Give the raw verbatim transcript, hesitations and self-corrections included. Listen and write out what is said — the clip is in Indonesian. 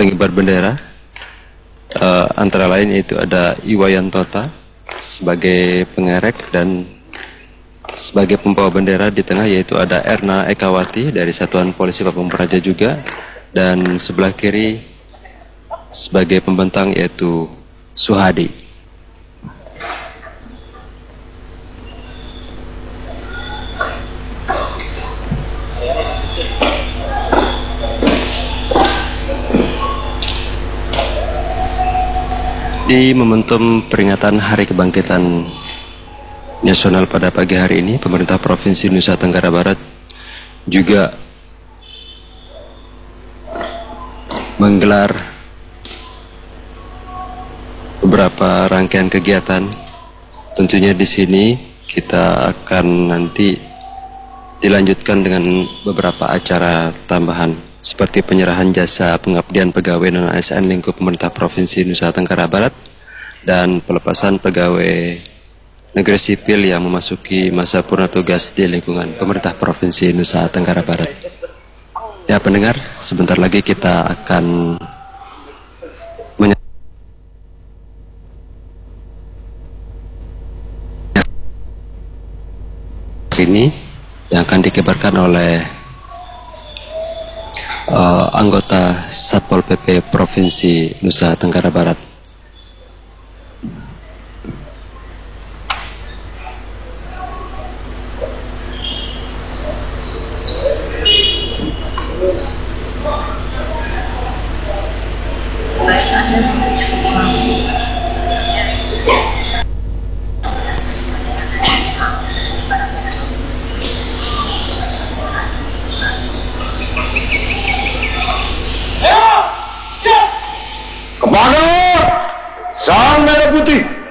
pengibar bendera. Uh, antara lain yaitu ada Iwayan Tota sebagai pengerek, dan sebagai pembawa bendera di tengah yaitu ada Erna Ekawati dari Satuan Polisi Pamung Praja juga, dan sebelah kiri sebagai pembentang yaitu Suhadi. Di momentum peringatan Hari Kebangkitan Nasional pada pagi hari ini, pemerintah Provinsi Nusa Tenggara Barat juga menggelar beberapa rangkaian kegiatan. Tentunya di sini kita akan nanti dilanjutkan dengan beberapa acara tambahan, seperti penyerahan jasa pengabdian pegawai non A S N lingkup pemerintah Provinsi Nusa Tenggara Barat dan pelepasan pegawai negeri sipil yang memasuki masa purna tugas di lingkungan pemerintah Provinsi Nusa Tenggara Barat. Ya pendengar, sebentar lagi kita akan ini yang akan dikibarkan oleh uh, anggota Satpol P P Provinsi Nusa Tenggara Barat. Kepada Sang Merah Putih